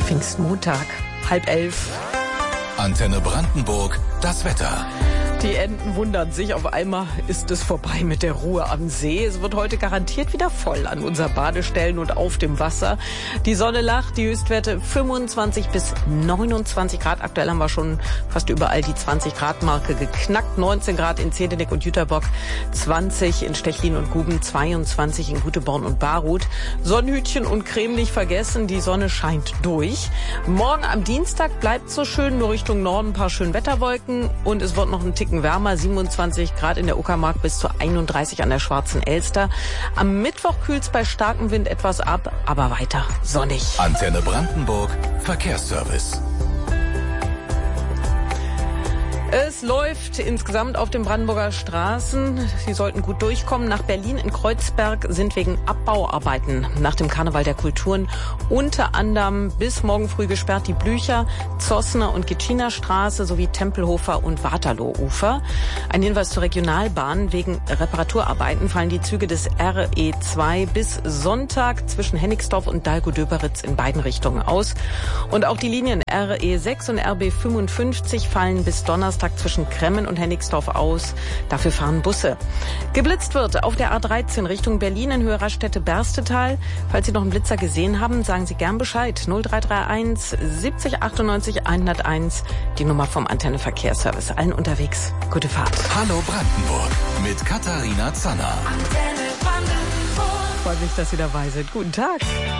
Pfingstmontag, 10:30. Antenne Brandenburg, das Wetter. Die Enten wundern sich, auf einmal ist es vorbei mit der Ruhe am See. Es wird heute garantiert wieder voll an unseren Badestellen und auf dem Wasser. Die Sonne lacht, die Höchstwerte 25 bis 29 Grad. Aktuell haben wir schon fast überall die 20-Grad-Marke geknackt. 19 Grad in Zehdenick und Jüterbock, 20 in Stechlin und Guben, 22 in Guteborn und Barut. Sonnenhütchen und Creme nicht vergessen, die Sonne scheint durch. Morgen am Dienstag bleibt so schön, nur Richtung Norden ein paar Schönwetterwolken und es wird noch ein Tick wärmer, 27 Grad in der Uckermark bis zu 31 an der Schwarzen Elster. Am Mittwoch kühlt's bei starkem Wind etwas ab, aber weiter sonnig. Antenne Brandenburg, Verkehrsservice. Es läuft insgesamt auf den Brandenburger Straßen. Sie sollten gut durchkommen. Nach Berlin in Kreuzberg sind wegen Abbauarbeiten nach dem Karneval der Kulturen unter anderem bis morgen früh gesperrt die Blücher, Zossner und Gitschiner Straße sowie Tempelhofer und Waterloo-Ufer. Ein Hinweis zur Regionalbahn. Wegen Reparaturarbeiten fallen die Züge des RE2 bis Sonntag zwischen Hennigsdorf und Dahlgow-Döberitz in beiden Richtungen aus. Und auch die Linien RE6 und RB55 fallen bis Donnerstag zwischen Kremmen und Hennigsdorf aus. Dafür fahren Busse. Geblitzt wird auf der A13 Richtung Berlin in Höhe Raststätte Berstetal. Falls Sie noch einen Blitzer gesehen haben, sagen Sie gern Bescheid. 0331 70 98 101, die Nummer vom Antenne Verkehrsservice. Allen unterwegs. Gute Fahrt. Hallo Brandenburg mit Katharina Zanner. Freut mich, dass Sie dabei sind. Guten Tag.